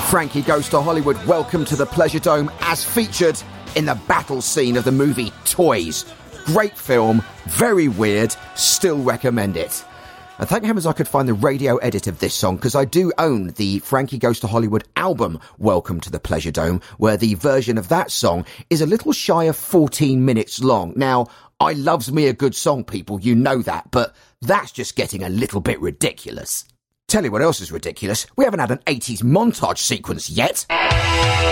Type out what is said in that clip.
Frankie Goes to Hollywood, Welcome to the Pleasure Dome, as featured in the battle scene of the movie Toys. Great film, very weird, still recommend it. And thank heavens I could find the radio edit of this song, because I do own the Frankie Goes to Hollywood album, Welcome to the Pleasure Dome, where the version of that song is a little shy of 14 minutes long. Now, I loves me a good song, people, you know that, but that's just getting a little bit ridiculous. Tell you what else is ridiculous, we haven't had an 80s montage sequence yet.